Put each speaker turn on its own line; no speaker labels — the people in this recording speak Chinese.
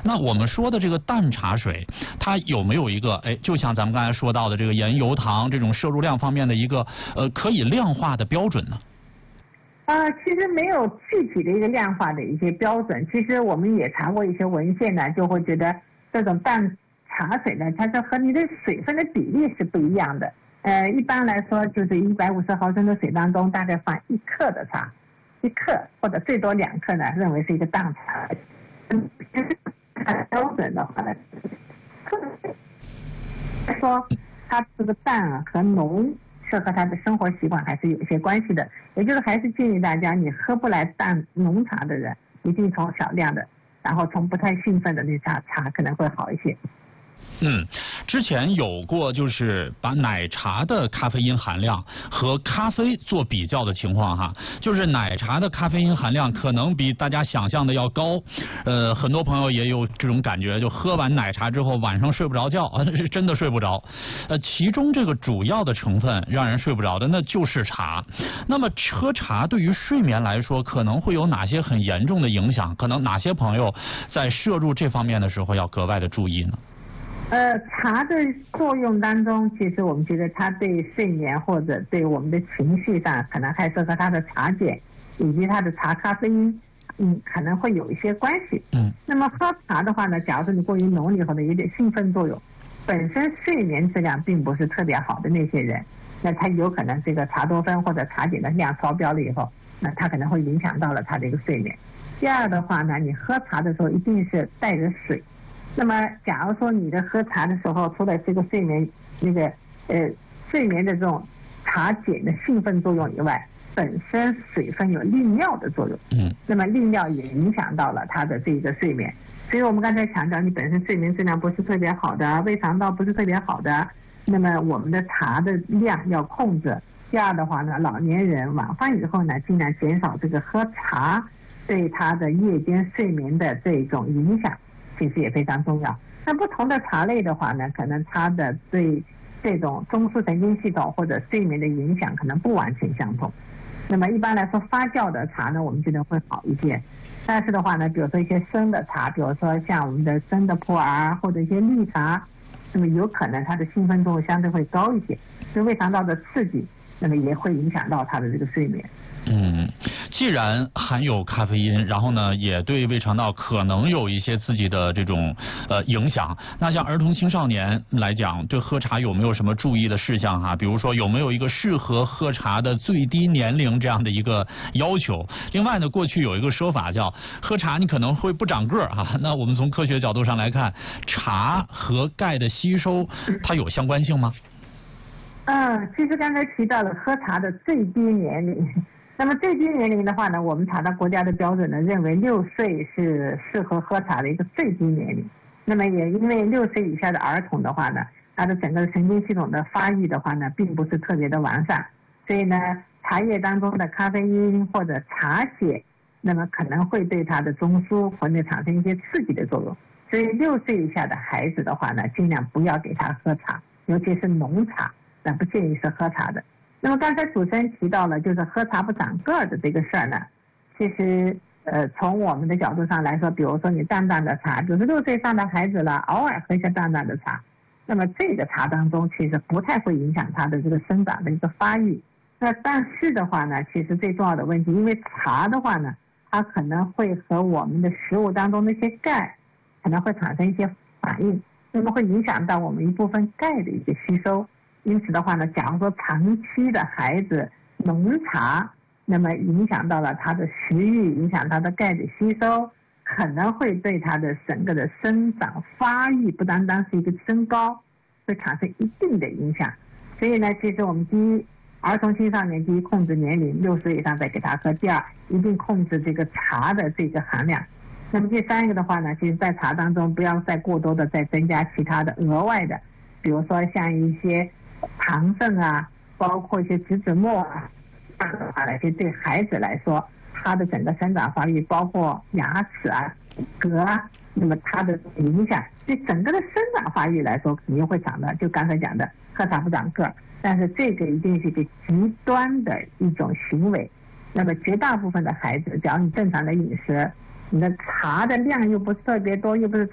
那我们说的这个淡茶水，它有没有一个就像咱们刚才说到的这个盐、油、糖这种摄入量方面的一个可以量化的标准呢？
其实没有具体的一个量化的一些标准。其实我们也查过一些文献呢，就会觉得这种淡茶水呢，它是和你的水分的比例是不一样的。一般来说，就是150毫升的水当中，大概放1克的茶，1克或者最多2克呢，认为是一个淡茶。标准的话呢，说它这个淡啊和浓是和他的生活习惯还是有一些关系的，也就是还是建议大家，你喝不来淡浓茶的人，一定从少量的，然后从不太兴奋的那茶可能会好一些。
之前有过就是把奶茶的咖啡因含量和咖啡做比较的情况哈，就是奶茶的咖啡因含量可能比大家想象的要高，很多朋友也有这种感觉，就喝完奶茶之后晚上睡不着觉，是真的睡不着。其中这个主要的成分让人睡不着的那就是茶。那么喝茶对于睡眠来说可能会有哪些很严重的影响？可能哪些朋友在摄入这方面的时候要格外的注意呢？
茶的作用当中，其实我们觉得它对睡眠或者对我们的情绪上，可能还是和它的茶碱以及它的茶咖啡因，可能会有一些关系。那么喝茶的话呢，假如说你过于浓烈或者有点兴奋作用，本身睡眠质量并不是特别好的那些人，那他有可能这个茶多酚或者茶碱的量超标了以后，那他可能会影响到了他的一个睡眠。第二的话呢，你喝茶的时候一定是带着水。那么，假如说你的喝茶的时候，除了这个睡眠睡眠的这种茶碱的兴奋作用以外，本身水分有利尿的作用。那么利尿也影响到了他的这个睡眠。所以我们刚才强调，你本身睡眠质量不是特别好的，胃肠道不是特别好的，那么我们的茶的量要控制。第二的话呢，老年人晚饭以后呢，尽量减少这个喝茶对他的夜间睡眠的这种影响。其实也非常重要。那不同的茶类的话呢，可能它的对这种中枢神经系统或者睡眠的影响可能不完全相同。那么一般来说，发酵的茶呢，我们觉得会好一些。但是的话呢，比如说一些生的茶，比如说像我们的生的普洱或者一些绿茶，那么有可能它的兴奋作用相对会高一些，对胃肠道的刺激，那么也会影响到它的这个睡眠。
既然含有咖啡因，然后呢也对胃肠道可能有一些自己的这种影响，那像儿童青少年来讲，对喝茶有没有什么注意的事项比如说有没有一个适合喝茶的最低年龄这样的一个要求？另外呢，过去有一个说法叫喝茶你可能会不长个儿那我们从科学角度上来看，茶和钙的吸收它有相关性吗？
其实刚才提到了喝茶的最低年龄。那么最低年龄的话呢，我们查到国家的标准呢，认为6岁是适合喝茶的一个最低年龄。那么也因为6岁以下的儿童的话呢，他的整个神经系统的发育的话呢，并不是特别的完善，所以呢，茶叶当中的咖啡因或者茶碱，那么可能会对他的中枢或者产生一些刺激的作用。所以6岁以下的孩子的话呢，尽量不要给他喝茶，尤其是浓茶，那不建议是喝茶的。那么刚才主持人提到了，就是喝茶不长个儿的这个事儿呢，其实从我们的角度上来说，比如说你淡淡的茶，比如说6岁上的孩子了，偶尔喝一下淡淡的茶，那么这个茶当中其实不太会影响他的这个生长的一个发育。那但是的话呢，其实最重要的问题，因为茶的话呢，它可能会和我们的食物当中那些钙可能会产生一些反应，那么会影响到我们一部分钙的一个吸收。因此的话呢，假如说长期的孩子浓茶，那么影响到了他的食欲，影响他的钙的吸收，可能会对他的整个的生长发育，不单单是一个升高，会产生一定的影响。所以呢，其实我们第一，儿童青少年第一控制年龄，6岁以上再给他喝；第二，一定控制这个茶的这个含量。那么第三个的话呢，其实在茶当中不要再过多的再增加其他的额外的，比如说像一些糖分包括一些植脂末这样的话呢，就对孩子来说，他的整个生长发育，包括牙齿骨骼那么它的影响，对整个的生长发育来说，肯定会长的，就刚才讲的喝茶不长个儿，但是这个一定是一个极端的一种行为。那么绝大部分的孩子，只要你正常的饮食，你的茶的量又不是特别多，又不是